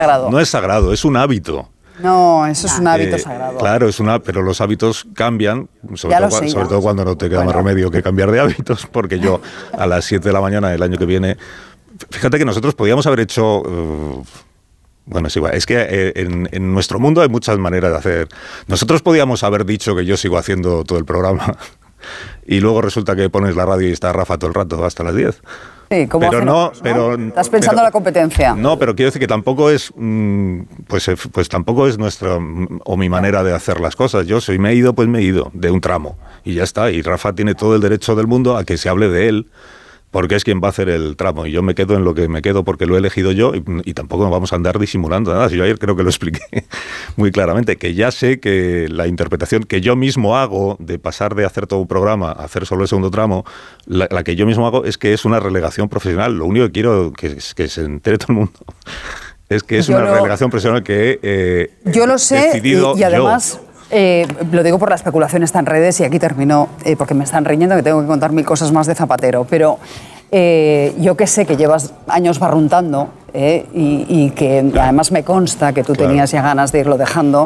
No es sagrado, es un hábito. No, eso es un hábito sagrado. Claro, pero los hábitos cambian, sobre todo cuando no te queda más remedio que cambiar de hábitos, porque yo a las 7 de la mañana del año que viene, fíjate que nosotros podíamos haber hecho... Bueno, es igual, es que en nuestro mundo hay muchas maneras de hacer. Nosotros podíamos haber dicho que yo sigo haciendo todo el programa y luego resulta que pones la radio y está Rafa todo el rato, hasta las 10. Sí, ¿cómo pero no, pero estás pensando en la competencia. No, pero quiero decir que tampoco es pues tampoco es nuestra o mi manera de hacer las cosas. Yo me he ido de un tramo y ya está. Y Rafa tiene todo el derecho del mundo a que se hable de él, porque es quien va a hacer el tramo. Y yo me quedo en lo que me quedo porque lo he elegido yo y tampoco nos vamos a andar disimulando nada. Si yo ayer creo que lo expliqué muy claramente, que ya sé que la interpretación que yo mismo hago de pasar de hacer todo un programa a hacer solo el segundo tramo, la que yo mismo hago es que es una relegación profesional. Lo único que quiero que se entere todo el mundo es que es una relegación profesional que yo lo sé decidido y además... lo digo por la especulación, está en redes y aquí termino, porque me están riñendo que tengo que contar 1000 cosas más de Zapatero, pero yo que sé que llevas años barruntando y que además me consta que tú tenías ya ganas de irlo dejando,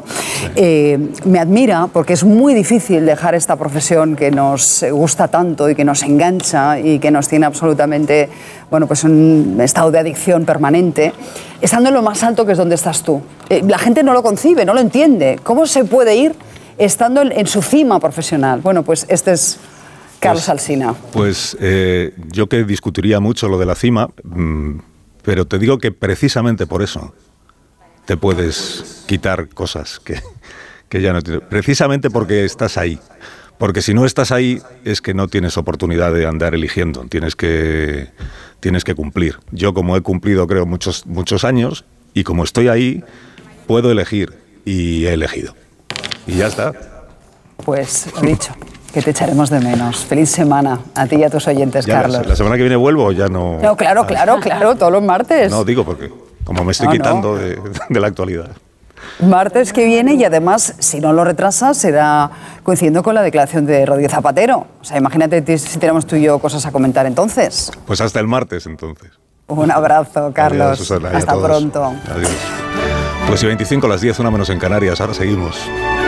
me admira porque es muy difícil dejar esta profesión que nos gusta tanto y que nos engancha y que nos tiene absolutamente, bueno, pues un estado de adicción permanente, estando en lo más alto que es donde estás tú. La gente no lo concibe, no lo entiende. ¿Cómo se puede ir estando en su cima profesional? Bueno, pues este es Carlos Alsina. Pues yo que discutiría mucho lo de la cima, pero te digo que precisamente por eso te puedes quitar cosas que ya no tienes. Precisamente porque estás ahí. Porque si no estás ahí es que no tienes oportunidad de andar eligiendo. Tienes que cumplir. Yo, como he cumplido creo muchos años y como estoy ahí, puedo elegir y he elegido. Y ya está. Pues lo dicho, que te echaremos de menos. Feliz semana a ti y a tus oyentes, ya, Carlos. La semana que viene vuelvo, ya no... No, claro, todos los martes. No, digo porque como me estoy quitando de la actualidad. Martes que viene y además, si no lo retrasas, será coincidiendo con la declaración de Rodríguez Zapatero. O sea, imagínate si tenemos tú y yo cosas a comentar entonces. Pues hasta el martes, entonces. Un abrazo, Carlos. Adiós, Susana, hasta pronto. Adiós. Pues y 25 a las 10, una menos en Canarias. Ahora seguimos.